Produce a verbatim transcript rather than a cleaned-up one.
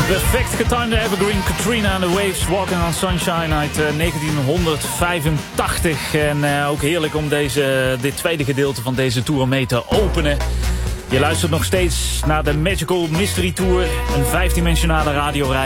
Perfect getimede evergreen Katrina and the Waves, Walking on Sunshine uit uh, negentienhonderdvijfentachtig. En uh, ook heerlijk om deze, dit tweede gedeelte van deze tour mee te openen. Je luistert nog steeds naar de Magical Mystery Tour, een vijfdimensionale radioreis.